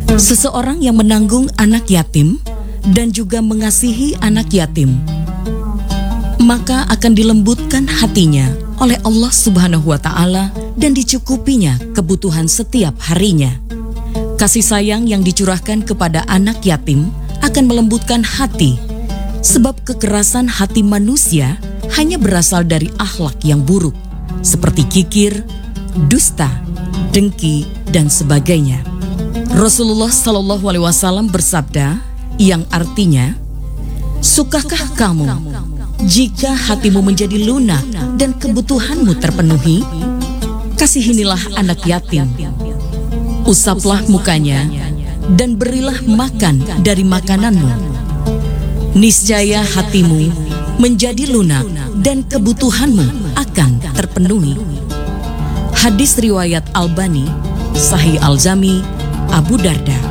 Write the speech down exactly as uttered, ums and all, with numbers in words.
Seseorang yang menanggung anak yatim dan juga mengasihi anak yatim, maka akan dilembutkan hatinya oleh Allah Subhanahu wa Ta'ala dan dicukupinya kebutuhan setiap harinya. Kasih sayang yang dicurahkan kepada anak yatim akan melembutkan hati, sebab kekerasan hati manusia hanya berasal dari akhlak yang buruk, seperti kikir, dusta, dengki, dan sebagainya. Rasulullah Shallallahu Alaihi Wasallam bersabda, yang artinya, sukakah kamu jika hatimu menjadi lunak dan kebutuhanmu terpenuhi? Kasihinilah anak yatim, usaplah mukanya, dan berilah makan dari makananmu. Niscaya hatimu menjadi lunak dan kebutuhanmu akan terpenuhi. Hadis riwayat Albani, Sahih Al-Jami, Abu Darda.